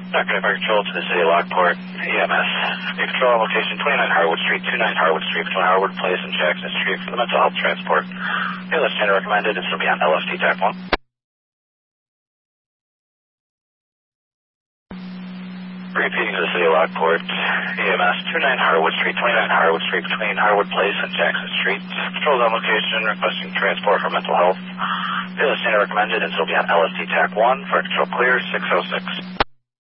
Dr. Fire Control to the City of Lockport, EMS. New control on location 29 Harwood Street, 29 Harwood Street between Harwood Place and Jackson Street for the mental health transport. List channel recommended, this will be on LFT TAC 1. Repeating to the City of Lockport, EMS 29 Harwood Street, 29 Harwood Street between Harwood Place and Jackson Street. Controls on location requesting transport for mental health. List channel recommended, this will be on LFT TAC 1. Fire Control clear, 606.